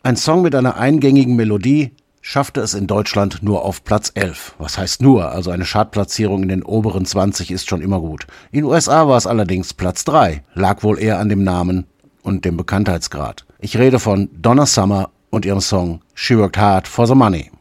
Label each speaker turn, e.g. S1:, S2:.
S1: Ein Song mit einer eingängigen Melodie schaffte es in Deutschland nur auf Platz 11. Was heißt nur? Also eine Chartplatzierung in den oberen 20 ist schon immer gut. In den USA war es allerdings Platz 3. Lag wohl eher an dem Namen und dem Bekanntheitsgrad. Ich rede von Donna Summer und ihrem Song She Worked Hard for the Money.